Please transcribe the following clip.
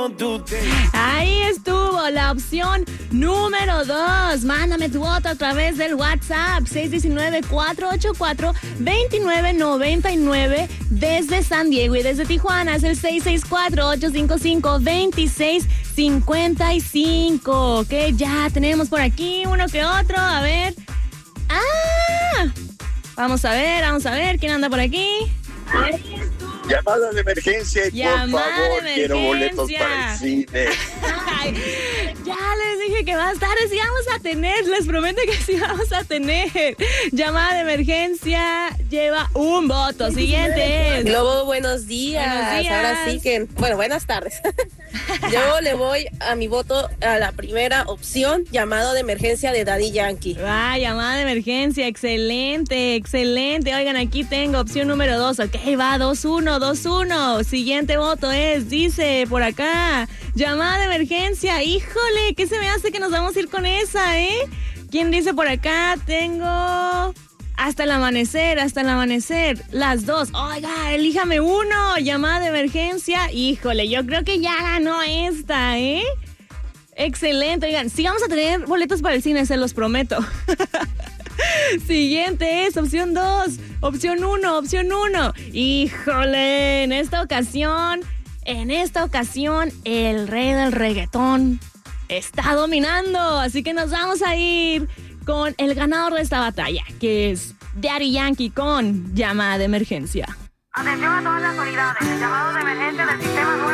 no dudé. Ahí estuvo la opción número 2. Mándame tu voto a través del WhatsApp 619-484-2999 desde San Diego, y desde Tijuana es el 664-855-2655. Que ya tenemos por aquí uno que otro. A ver. Vamos a ver quién anda por aquí. Llamada de emergencia y por favor, quiero boletos para el cine. Ay, ya les dije que más tarde sí vamos a tener, les prometo que sí vamos a tener. Llamada de emergencia lleva un voto. Siguiente es. Globo, buenos días. Buenos días. Ahora sí que, bueno, buenas tardes. Yo le voy a mi voto a la primera opción, llamado de emergencia de Daddy Yankee. Llamada de emergencia, excelente. Oigan, aquí tengo opción número 2. Ok, va, 2-1. Siguiente voto dice por acá, llamada de emergencia. Híjole, ¿qué se me hace que nos vamos a ir con esa, ¿Quién dice por acá? Tengo hasta el amanecer. Las dos. Oiga, elíjame uno. Llamada de emergencia. Híjole, yo creo que ya ganó esta, Excelente. Oigan, sí vamos a tener boletos para el cine, se los prometo. Siguiente es opción 2. Opción 1. Híjole, en esta ocasión, el rey del reggaetón está dominando. Así que nos vamos a ir con el ganador de esta batalla, que es Daddy Yankee con llamada de emergencia. Atención a todas las unidades. El llamado de emergencia del sistema 911